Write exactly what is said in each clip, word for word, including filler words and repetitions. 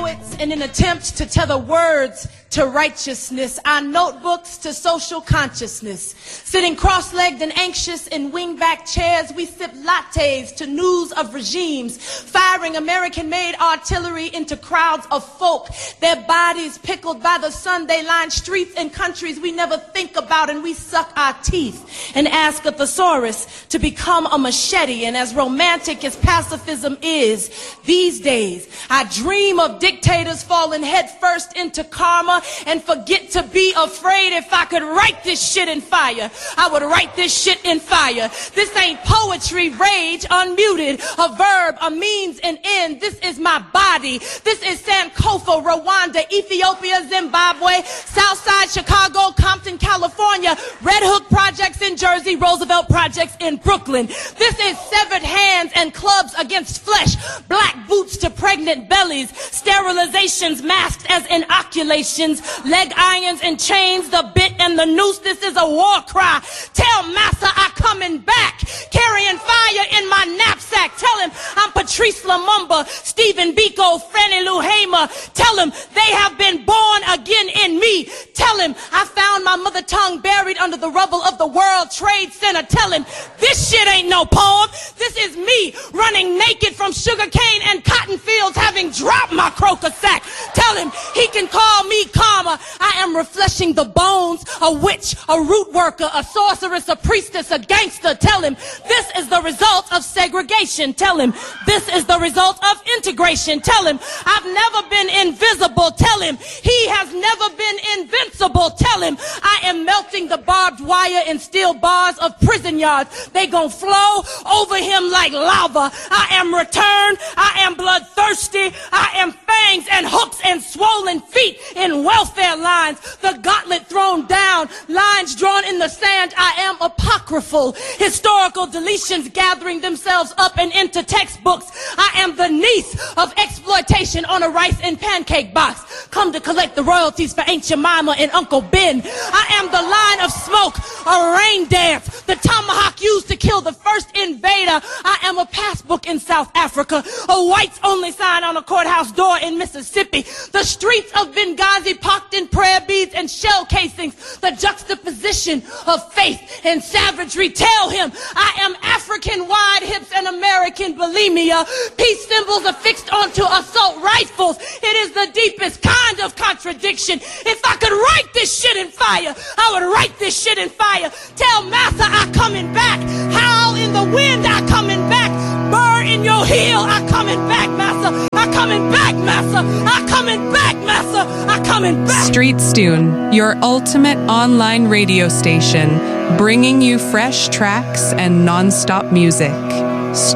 poets in an attempt to tether words to righteousness, our notebooks to social consciousness. Sitting cross-legged and anxious in wing-back chairs, we sip lattes to news of regimes, firing American-made artillery into crowds of folk, their bodies pickled by the sun. They line streets in countries we never think about, and we suck our teeth and ask a thesaurus to become a machete. And as romantic as pacifism is these days, I dream of dictators falling headfirst into karma and forget to be afraid. If I could write this shit in fire, I would write this shit in fire. This ain't poetry, rage, unmuted, a verb, a means, an end. This is my body. This is Sankofa, Rwanda, Ethiopia, Zimbabwe, Southside, Chicago, Compton, California, Red Hook projects in Jersey, Roosevelt projects in Brooklyn. This is severed hands and clubs against flesh, black boots to pregnant bellies, sterilizations masked as inoculations, leg irons and chains, the bit and the noose. This is a war cry. Tell Massa I'm coming back, carrying fire in my knapsack. Tell him I'm Patrice Lumumba, Stephen Biko, Fannie Lou Hamer. Tell him they have been born again in me. Tell him I found my mother tongue buried under the rubble of the World Trade Center. Tell him this shit ain't no poem. This is me running naked from sugarcane and cotton fields, having dropped my croaker sack. Tell him he can call me karma. I am refreshing the bones, a witch, a root worker, a sorceress, a priestess, a gangster. Tell him this is the result of segregation. Tell him this is the result of integration. Tell him I've never been invisible. Tell him he has never been invincible. Tell him I am melting the barbed wire and steel bars of prison yards. They gon' flow over him like lava. I am returned. I am bloodthirsty. I am fangs and hooks and swollen feet in welfare lines. The gauntlet thrown down, lines drawn in the sand. I am apocryphal. Historical deletions gathering themselves up and into textbooks. I am the niece of exploitation on a rice and pancake box. Come to collect the royalties for Aunt Jemima and Uncle Ben. I am the line of smoke, a rain dance, the tomahawk used to kill the first invader. I am a passbook in South Africa, a whites only sign on a courthouse door in Mississippi. The streets of Benghazi pocked in prayer beads and shell casings. The juxtaposition of faith and savagery. Tell him I am African wide hips and American bulimia. Peace symbols affixed onto assault rifles. It is the deepest kind of contradiction. If I could write this shit in fire, I would write this shit in fire. Tell Massa I coming back. Howl in the wind, I coming back. Burr in your heel, I coming back, Massa. I coming back, Massa. I coming back, Massa. I coming back. Streetstune, your ultimate online radio station, bringing you fresh tracks and non-stop music.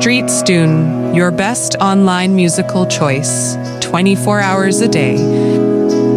Streetstune, your best online musical choice, twenty-four hours a day.